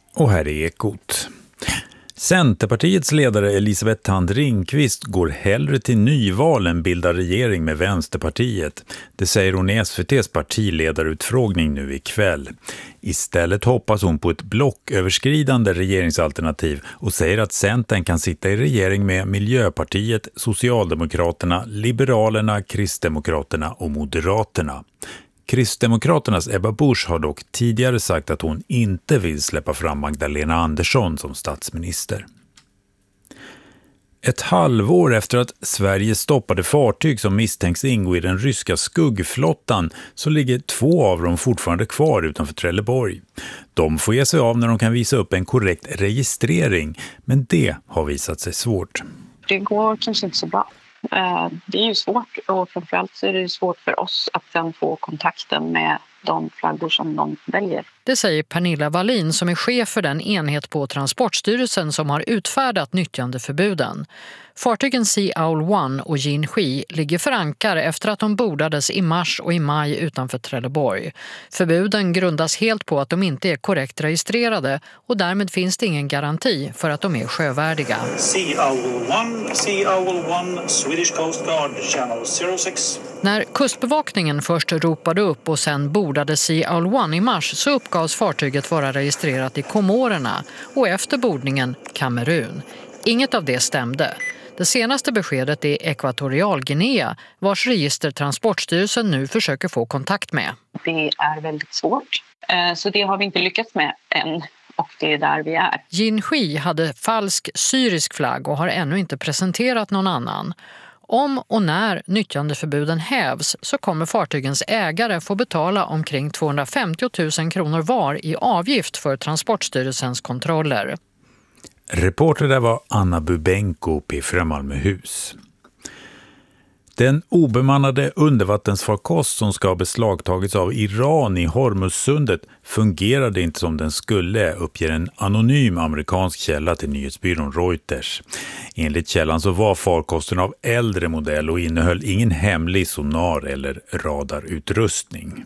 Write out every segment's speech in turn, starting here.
Och här är Ekot. Centerpartiets ledare Elisabeth Thand Ringqvist går hellre till nyval än bildar regering med Vänsterpartiet. Det säger hon i SVT:s partiledarutfrågning nu ikväll. Istället hoppas hon på ett blocköverskridande regeringsalternativ och säger att Centern kan sitta i regering med Miljöpartiet, Socialdemokraterna, Liberalerna, Kristdemokraterna och Moderaterna. Kristdemokraternas Ebba Busch har dock tidigare sagt att hon inte vill släppa fram Magdalena Andersson som statsminister. Ett halvår efter att Sverige stoppade fartyg som misstänks ingå i den ryska skuggflottan så ligger 2 av dem fortfarande kvar utanför Trelleborg. De får ge sig av när de kan visa upp en korrekt registrering, men det har visat sig svårt. Det går kanske inte så bra. Det är ju svårt, och framförallt så är det svårt för oss att sen få kontakten med de flaggor som de väljer. Det säger Pernilla Wallin som är chef för den enhet på Transportstyrelsen som har utfärdat nyttjandeförbuden. Fartygen Sea Owl 1 och Jinhui ligger för ankar efter att de bordades i mars och i maj utanför Trelleborg. Förbuden grundas helt på att de inte är korrekt registrerade och därmed finns det ingen garanti för att de är sjövärdiga. Sea Owl 1, Swedish Coast Guard, Channel 06. När kustbevakningen först ropade upp och sen bordade Sea Owl 1 i mars så uppgavs fartyget vara registrerat i Komorerna och efter bordningen Kamerun. Inget av det stämde. Det senaste beskedet är Ekvatorialguinea, vars register Transportstyrelsen nu försöker få kontakt med. Det är väldigt svårt, så det har vi inte lyckats med än. Och det är där vi är. Jinhui hade falsk syrisk flagg och har ännu inte presenterat någon annan. Om och när nyttjandeförbuden hävs så kommer fartygens ägare få betala omkring 250 000 kronor var i avgift för Transportstyrelsens kontroller. Reporter där var Anna Bubenko, P4 Malmöhus. Den obemannade undervattensfarkost som ska ha beslagtagits av Iran i Hormuzsundet fungerade inte som den skulle, uppger en anonym amerikansk källa till nyhetsbyrån Reuters. Enligt källan så var farkosten av äldre modell och innehöll ingen hemlig sonar eller radarutrustning.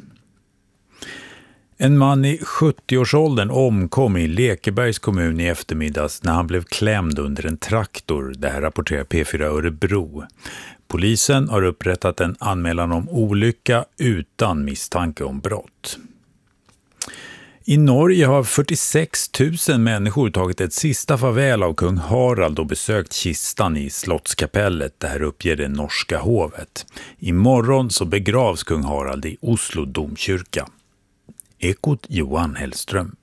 En man i 70-årsåldern omkom i Lekebergs kommun i eftermiddags när han blev klämd under en traktor. Det här rapporterar P4 Örebro. Polisen har upprättat en anmälan om olycka utan misstanke om brott. I Norge har 46 000 människor tagit ett sista farväl av kung Harald och besökt kistan i Slottskapellet. Det här uppger det norska hovet. Imorgon så begravs kung Harald i Oslo domkyrka. Ekot Johan Hellström.